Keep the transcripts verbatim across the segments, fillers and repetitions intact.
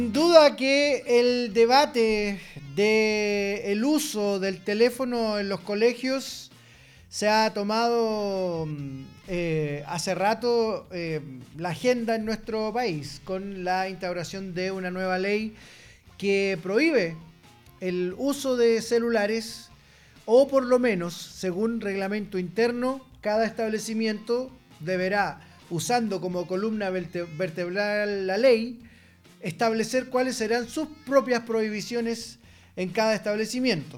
Sin duda que el debate del uso del teléfono en los colegios se ha tomado eh, hace rato eh, la agenda en nuestro país con la instauración de una nueva ley que prohíbe el uso de celulares, o por lo menos, según reglamento interno, cada establecimiento deberá, usando como columna vertebral la ley, establecer cuáles serán sus propias prohibiciones en cada establecimiento.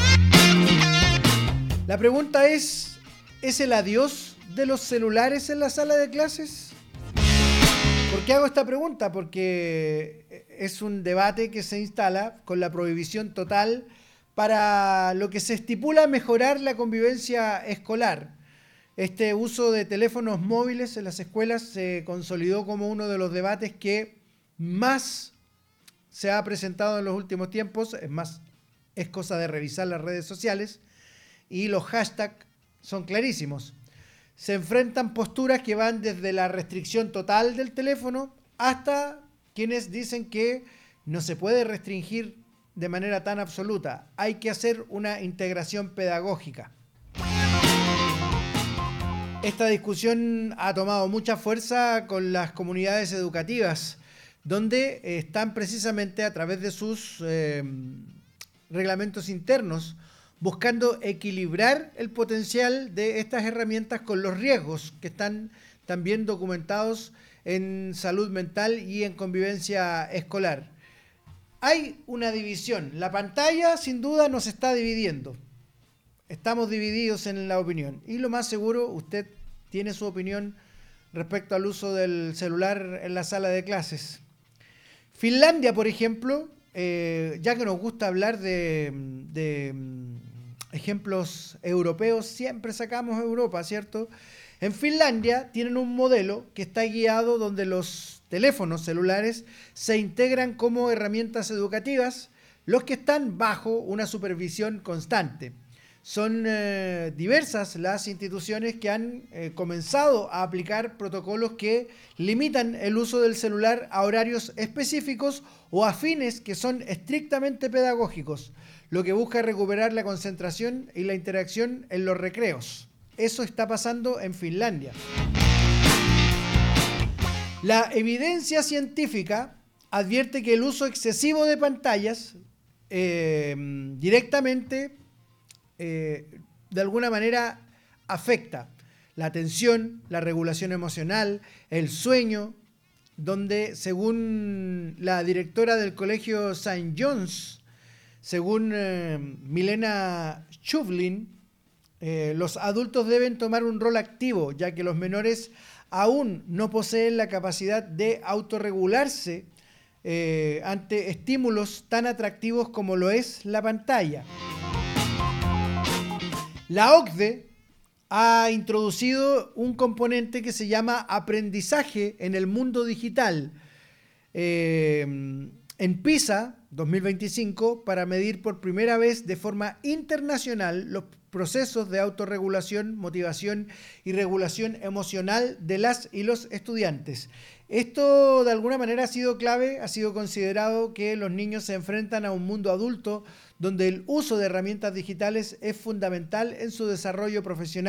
La pregunta es, ¿es el adiós de los celulares en la sala de clases? ¿Por qué hago esta pregunta? Porque es un debate que se instala con la prohibición total para lo que se estipula mejorar la convivencia escolar. Este uso de teléfonos móviles en las escuelas se consolidó como uno de los debates que más se ha presentado en los últimos tiempos. Es más, es cosa de revisar las redes sociales y los hashtags son clarísimos. Se enfrentan posturas que van desde la restricción total del teléfono hasta quienes dicen que no se puede restringir de manera tan absoluta. Hay que hacer una integración pedagógica. Esta discusión ha tomado mucha fuerza con las comunidades educativas, donde están precisamente a través de sus eh, reglamentos internos buscando equilibrar el potencial de estas herramientas con los riesgos que están también documentados en salud mental y en convivencia escolar. Hay una división. La pantalla sin duda nos está dividiendo. Estamos divididos en la opinión. Y lo más seguro, usted tiene su opinión respecto al uso del celular en la sala de clases. Finlandia, por ejemplo, eh, ya que nos gusta hablar de, de ejemplos europeos, siempre sacamos Europa, ¿cierto? En Finlandia tienen un modelo que está guiado donde los teléfonos celulares se integran como herramientas educativas, los que están bajo una supervisión constante. Son eh, diversas las instituciones que han eh, comenzado a aplicar protocolos que limitan el uso del celular a horarios específicos o a fines que son estrictamente pedagógicos, lo que busca recuperar la concentración y la interacción en los recreos. Eso está pasando en Finlandia. La evidencia científica advierte que el uso excesivo de pantallas eh, directamente Eh, de alguna manera afecta la atención, la regulación emocional, el sueño, donde según la directora del colegio Saint John's, según eh, Milena Chuvlin, eh, los adultos deben tomar un rol activo, ya que los menores aún no poseen la capacidad de autorregularse eh, ante estímulos tan atractivos como lo es la pantalla. La O C D E ha introducido un componente que se llama aprendizaje en el mundo digital eh, en PISA dos mil veinticinco para medir por primera vez de forma internacional los procesos de autorregulación, motivación y regulación emocional de las y los estudiantes. Esto de alguna manera ha sido clave, ha sido considerado que los niños se enfrentan a un mundo adulto donde el uso de herramientas digitales es fundamental en su desarrollo profesional.